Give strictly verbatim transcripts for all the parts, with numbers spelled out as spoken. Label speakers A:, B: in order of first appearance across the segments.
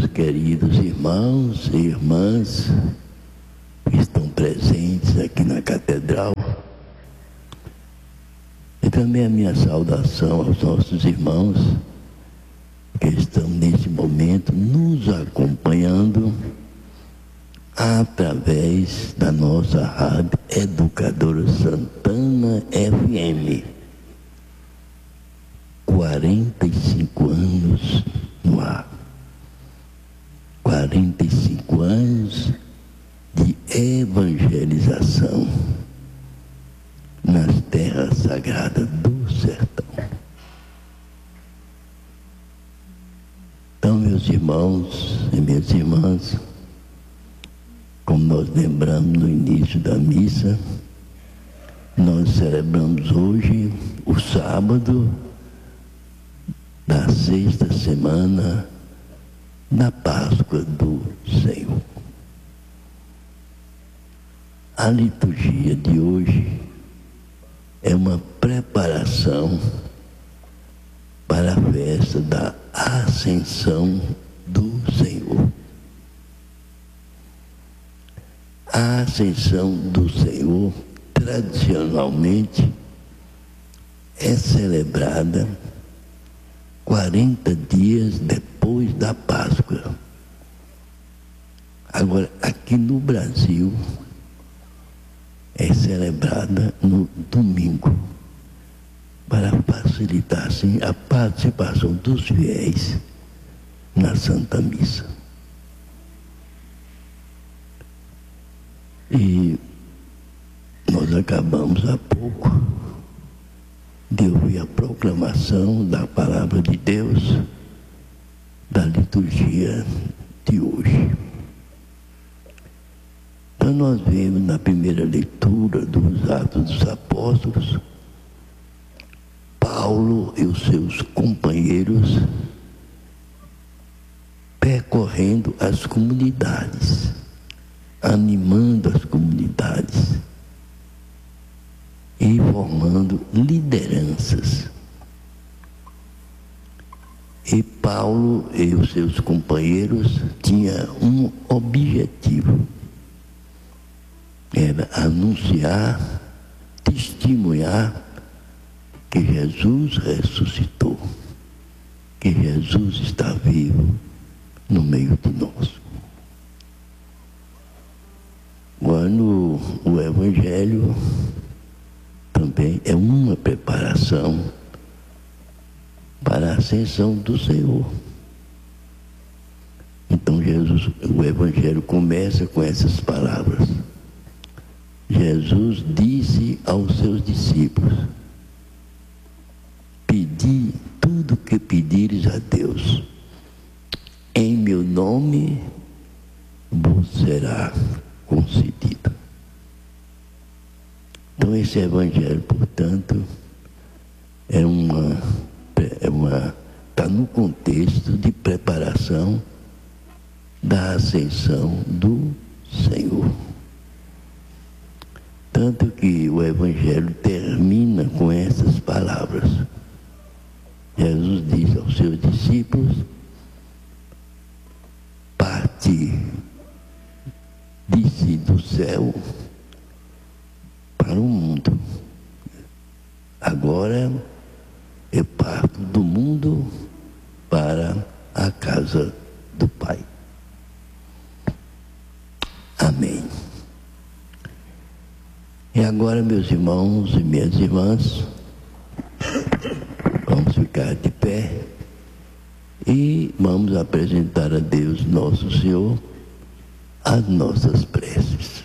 A: queridos irmãos e irmãs que estão presentes aqui na Catedral, e também a minha saudação aos nossos irmãos que estão nesse momento nos acompanhando através da nossa rádio Educadora Santana F M. quarenta e cinco anos no ar. quarenta e cinco anos de evangelização nas terras sagradas do sertão. Então, meus irmãos e minhas irmãs, como nós lembramos no início da missa, nós celebramos hoje o sábado da sexta semana da Páscoa do Senhor. A liturgia de hoje é uma preparação para a festa da Ascensão do Senhor. A Ascensão do Senhor, tradicionalmente, é celebrada quarenta dias depois da Páscoa. Agora, aqui no Brasil, é celebrada no domingo, para facilitar, assim, a participação dos fiéis na Santa Missa. E nós acabamos há pouco de ouvir a proclamação da Palavra de Deus da liturgia de hoje. Então nós vemos na primeira leitura dos Atos dos Apóstolos, Paulo e os seus companheiros percorrendo as comunidades, animando as comunidades e formando lideranças. E Paulo e os seus companheiros tinham um objetivo: era anunciar, testemunhar que Jesus ressuscitou, que Jesus está vivo no meio de nós. Quando o Evangelho também é uma preparação para a ascensão do Senhor. Então Jesus, o Evangelho começa com essas palavras. Jesus disse aos seus discípulos: pedi tudo que pedires a Deus, em meu nome vos será concedido. Então esse Evangelho, portanto, é uma, é uma, está no contexto de preparação da ascensão do Senhor. Tanto que o Evangelho termina com essas palavras. Jesus diz aos seus discípulos: parti, desci do céu para o mundo. Agora eu parto do mundo para a casa do Pai. Amém. E agora, meus irmãos e minhas irmãs, vamos ficar de pé e vamos apresentar a Deus nosso Senhor as nossas preces.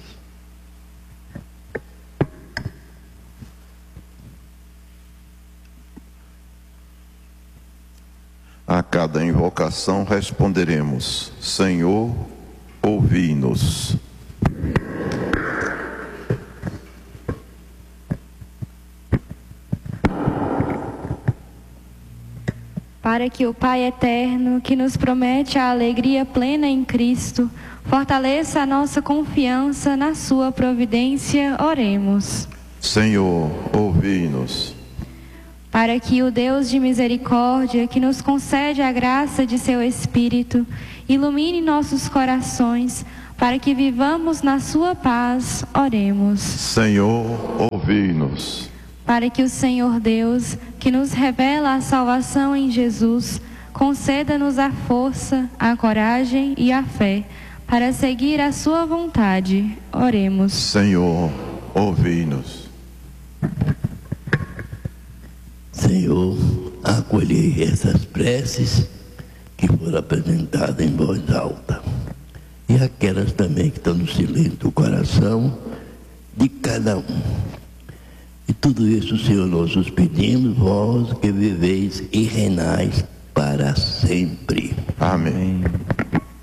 B: A cada invocação responderemos: Senhor, ouvi-nos.
C: Para que o Pai eterno, que nos promete a alegria plena em Cristo, fortaleça a nossa confiança na sua providência, oremos.
B: Senhor, ouvi-nos.
C: para que o Deus de misericórdia, que nos concede a graça de seu Espírito, ilumine nossos corações, para que vivamos na sua paz. Oremos.
B: Senhor, ouvi-nos.
C: Para que o Senhor Deus, que nos revela a salvação em Jesus, conceda-nos a força, a coragem e a fé, para seguir a sua vontade. Oremos.
B: Senhor, ouvi-nos.
A: Senhor, acolhei essas preces que foram apresentadas em voz alta. E aquelas também que estão no silêncio do coração de cada um. E tudo isso, Senhor, nós os pedimos, vós que viveis e reinais para sempre.
B: Amém.